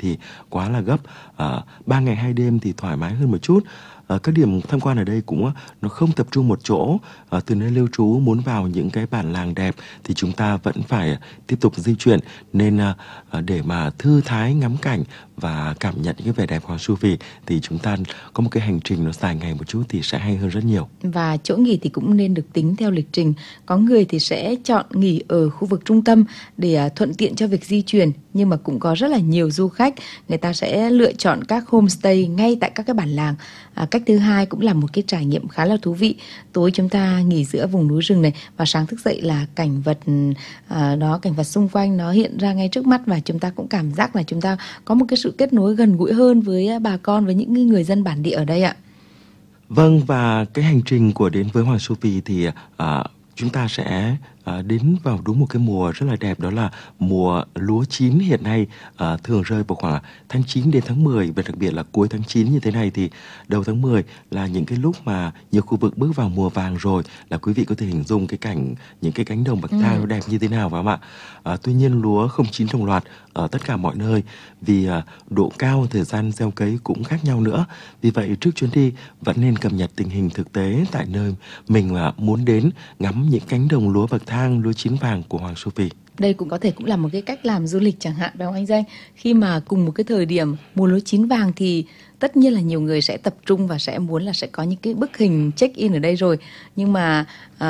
thì quá là gấp. 3 ngày 2 đêm thì thoải mái hơn một chút. Các điểm tham quan ở đây cũng nó không tập trung một chỗ. Từ nơi lưu trú muốn vào những cái bản làng đẹp thì chúng ta vẫn phải tiếp tục di chuyển, nên để mà thư thái ngắm cảnh và cảm nhận những cái vẻ đẹp Hoàng Su Phi thì chúng ta có một cái hành trình nó dài ngày một chút thì sẽ hay hơn rất nhiều. Và chỗ nghỉ thì cũng nên được tính theo lịch trình. Có người thì sẽ chọn nghỉ ở khu vực trung tâm để thuận tiện cho việc di chuyển, nhưng mà cũng có rất là nhiều du khách người ta sẽ lựa chọn các homestay ngay tại các cái bản làng. Cách thứ hai cũng là một cái trải nghiệm khá là thú vị. Tối chúng ta nghỉ giữa vùng núi rừng này và sáng thức dậy là cảnh vật cảnh vật xung quanh nó hiện ra ngay trước mắt, và chúng ta cũng cảm giác là chúng ta có một cái sự kết nối gần gũi hơn với bà con, với những người dân bản địa ở đây ạ. Vâng, và cái hành trình của đến với Hoàng Su Phi thì chúng ta sẽ đến vào đúng một cái mùa rất là đẹp, đó là mùa lúa chín hiện nay, thường rơi vào khoảng tháng 9 đến tháng 10, và đặc biệt là cuối tháng 9 như thế này thì đầu tháng 10 là những cái lúc mà nhiều khu vực bước vào mùa vàng rồi, là quý vị có thể hình dung cái cảnh những cái cánh đồng bậc thang nó đẹp như thế nào, phải không ạ? Tuy nhiên lúa không chín đồng loạt ở tất cả mọi nơi vì độ cao, thời gian gieo cấy cũng khác nhau nữa. Vì vậy trước chuyến đi vẫn nên cập nhật tình hình thực tế tại nơi mình muốn đến, ngắm những cánh đồng lúa bậc thang, lúa chín vàng của Hoàng Su Phi. Đây cũng có thể cũng là một cái cách làm du lịch chẳng hạn, phải không anh Danh? Khi mà cùng một cái thời điểm mùa lúa chín vàng thì tất nhiên là nhiều người sẽ tập trung và sẽ muốn là sẽ có những cái bức hình check in ở đây rồi. Nhưng mà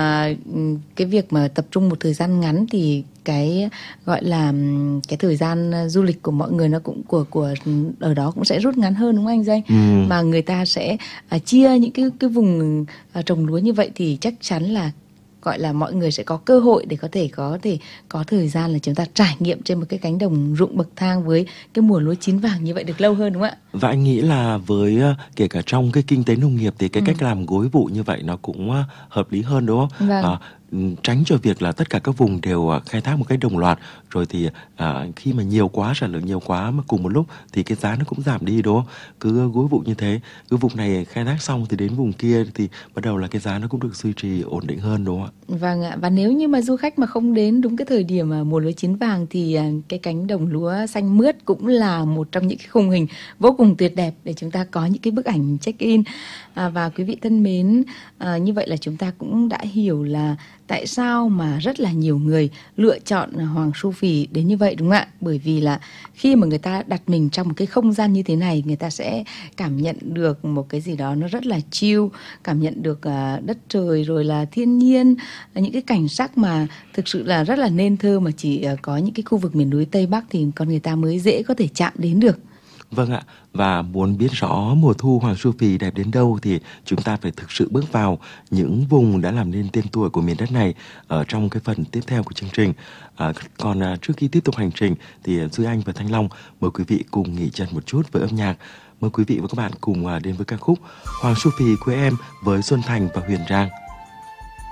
cái việc mà tập trung một thời gian ngắn thì cái gọi là cái thời gian du lịch của mọi người nó cũng của ở đó cũng sẽ rút ngắn hơn, đúng không anh Danh? Mà người ta sẽ chia những cái vùng trồng lúa như vậy thì chắc chắn là gọi là mọi người sẽ có cơ hội để có thể có thời gian là chúng ta trải nghiệm trên một cái cánh đồng ruộng bậc thang với cái mùa lúa chín vàng như vậy được lâu hơn, đúng không ạ? Và anh nghĩ là với kể cả trong cái kinh tế nông nghiệp thì cái cách làm gối vụ như vậy nó cũng hợp lý hơn, đúng không? Vâng. Tránh cho việc là tất cả các vùng đều khai thác một cách đồng loạt, rồi thì khi mà nhiều quá, sản lượng nhiều quá mà cùng một lúc thì cái giá nó cũng giảm đi, đúng không? Cứ gối vụ như thế, cứ vùng này khai thác xong thì đến vùng kia thì bắt đầu là cái giá nó cũng được duy trì ổn định hơn, đúng không ạ? Vâng ạ, và nếu như mà du khách mà không đến đúng cái thời điểm mà mùa lúa chín vàng thì cái cánh đồng lúa xanh mướt cũng là một trong những cái khung hình vô cùng tuyệt đẹp để chúng ta có những cái bức ảnh check-in. Và quý vị thân mến, như vậy là chúng ta cũng đã hiểu là tại sao mà rất là nhiều người lựa chọn Hoàng Su Phi đến như vậy, đúng không ạ? Bởi vì là khi mà người ta đặt mình trong một cái không gian như thế này, người ta sẽ cảm nhận được một cái gì đó nó rất là chill, cảm nhận được đất trời rồi là thiên nhiên, những cái cảnh sắc mà thực sự là rất là nên thơ, mà chỉ có những cái khu vực miền núi Tây Bắc thì con người ta mới dễ có thể chạm đến được. Vâng ạ, và muốn biết rõ mùa thu Hoàng Su Phi đẹp đến đâu thì chúng ta phải thực sự bước vào những vùng đã làm nên tên tuổi của miền đất này ở trong cái phần tiếp theo của chương trình. Còn trước khi tiếp tục hành trình thì Duy Anh và Thanh Long mời quý vị cùng nghỉ chân một chút với âm nhạc. Mời quý vị và các bạn cùng đến với ca khúc Hoàng Su Phi quê em với Xuân Thành và Huyền Trang.